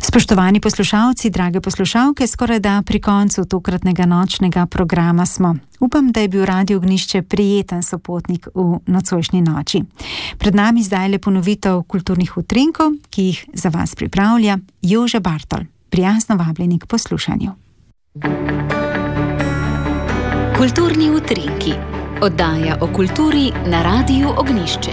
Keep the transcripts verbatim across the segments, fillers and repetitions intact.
Spoštovani poslušalci, drage poslušalke, skoraj da pri koncu tokratnega nočnega programa smo. Upam, da je bil Radio Ognjišče prijeten sopotnik v nocojšnji noči. Pred nami zdaj le ponovitev kulturnih utrinkov, ki jih za vas pripravlja Jože Bartol. Prijazno vabljeni k poslušanju. Kulturni utrinki. Oddaja o kulturi na Radiu Ognjišče.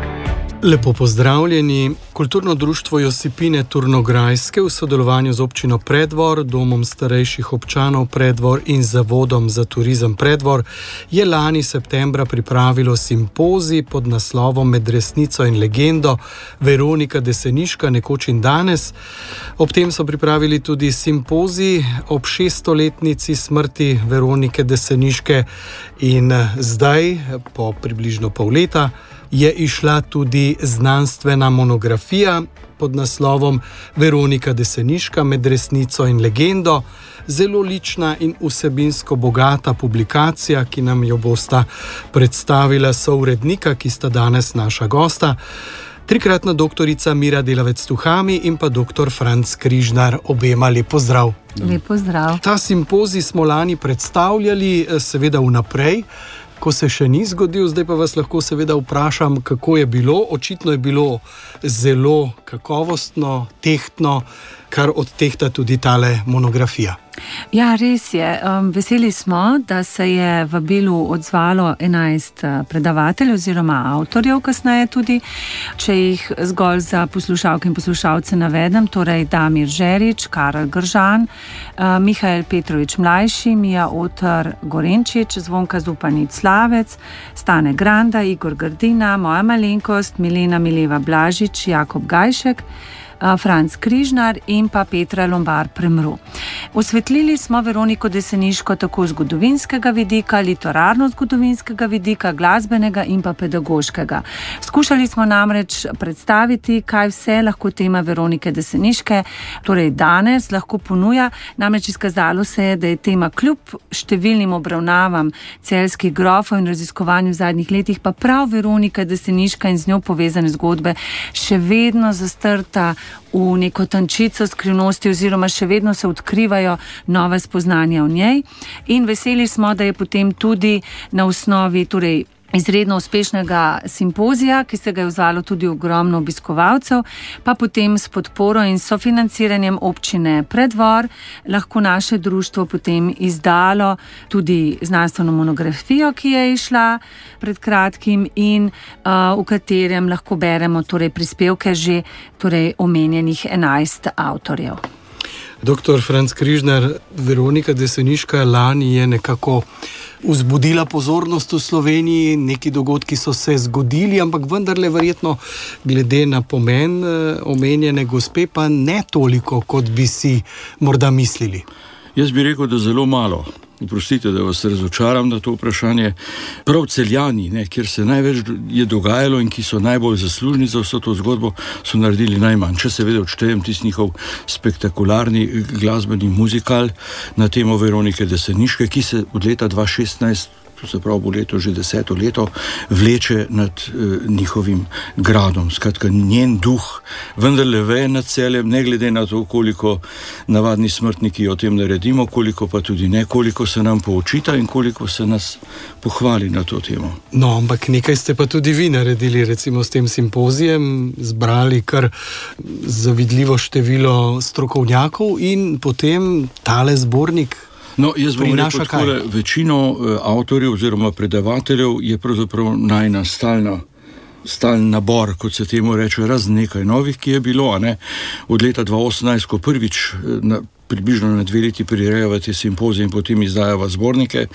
Lepo pozdravljeni. Kulturno društvo Josipine Turnograjske v sodelovanju z občino Preddvor, Domom starejših občanov Preddvor in Zavodom za turizem Preddvor je lani septembra pripravilo simpozij pod naslovom Med resnico in legendo Veronika Deseniška, nekoč in danes. Ob tem so pripravili tudi simpozij ob šeststoletnici smrti Veronike Deseniške in zdaj, po približno pol leta, je išla tudi znanstvena monografija pod naslovom Veronika Deseniška med resnico in legendo. Zelo lična in vsebinsko bogata publikacija, ki nam jo bosta predstavila sourednika, ki sta danes naša gosta, trikratna doktorica Mira Delavec-Tuhami in pa doktor Franc Križnar. Obema lep pozdrav. Lep pozdrav. Ta simpozij smo lani predstavljali, seveda vnaprej, ko se še ni zgodil, zdaj pa vas lahko seveda vprašam, kako je bilo. Očitno je bilo zelo kakovostno, tehtno, kar odtehta tudi tale monografija. Ja, res je. Veseli smo, da se je v Bilu odzvalo enajst predavateljev oziroma avtorjev kasneje tudi, če jih zgolj za poslušalke in poslušalce navedem, torej Damir Žerič, Karel Gržan, Mihael Petrovič Mlajši, Mija Otar Gorenčič, Zvonka Zupanic Slavec, Stane Granda, Igor Grdina, moja malenkost, Milena Mileva Blažič, Jakob Gajšek, Franc Križnar in pa Petra Lombar Premru. Osvetlili smo Veroniko Deseniško tako zgodovinskega vidika, literarno-zgodovinskega vidika, glasbenega in pa pedagoškega. Skušali smo namreč predstaviti, kaj vse lahko tema Veronike Deseniške, torej danes, lahko ponuja. Namreč izkazalo se je, da je tema kljub številnim obravnavam celjskih grofov in raziskovanju v zadnjih letih, pa prav Veronika Deseniška in z njo povezane zgodbe še vedno zastrta v neko tančico skrivnosti oziroma še vedno se odkrivajo nove spoznanja o njej. In veseli smo, da je potem tudi na osnovi torej izredno uspešnega simpozija, ki se ga je vzvalo tudi ogromno obiskovalcev, pa potem s podporo in sofinanciranjem občine Preddvor lahko naše društvo potem izdalo tudi znanstveno monografijo, ki je išla pred kratkim in uh, v katerem lahko beremo torej prispevke že torej omenjenih enajst avtorjev. Doktor Franc Križnar, Veronika Deseniška lani je nekako vzbudila pozornost v Sloveniji, neki dogodki so se zgodili, ampak vendarle verjetno glede na pomen omenjene gospe pa ne toliko, kot bi si morda mislili. Jaz bi rekel, da zelo malo. Oprostite, da vas razočaram na to vprašanje. Prav Celjani, ne, kjer se največ je dogajalo in ki so najbolj zaslužni za vso to zgodbo, so naredili najmanj. Če seveda odštejem tisti njihov spektakularni glasbeni muzikal na temo Veronike Deseniške, ki se od leta dva tisoč šestnajst, to se pravi bo leto že deseto leto, vleče nad eh, njihovim gradom. Skratka, njen duh vendarle veje nad Celjem, ne glede na to, koliko navadni smrtniki o tem naredimo, koliko pa tudi ne, koliko se nam poočita in koliko se nas pohvali na to temo. No, ampak nekaj ste pa tudi vi naredili, recimo s tem simpozijem, zbrali kar zavidljivo število strokovnjakov in potem tale zbornik. No, jaz bom rekel takole, večino uh, avtorjev oziroma predavateljev je pravzaprav najna stalna, stalni nabor, kot se temu reče, razen nekaj novih, ki je bilo, a ne, od leta dva tisoč osemnajst, ko prvič na, približno na dve leti prirejava te simpozije in potem izdajava zbornike,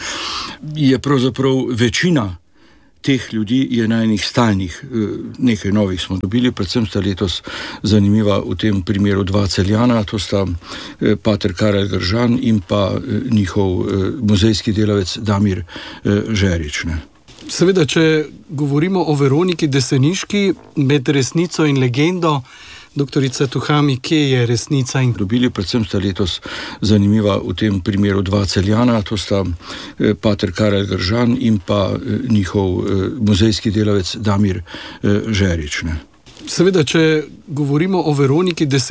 je pravzaprav večina teh ljudi je najnih stalnih. Nekaj novih smo dobili, predvsem sta letos zanimiva v tem primeru dva Celjana, to sta pater Karel Gržan in pa njihov muzejski delavec Damir Žerič. Ne. Seveda, če govorimo o Veroniki Deseniški med resnico in legendo, doktorica Tuhami, kje je resnica in dobili, predvsem sta letos zanimiva v tem primeru dva Celjana, to sta pater Karel Gržan in pa njihov muzejski delavec Damir Žerič. Ne. Seveda, če govorimo o Veroniki Deseniški,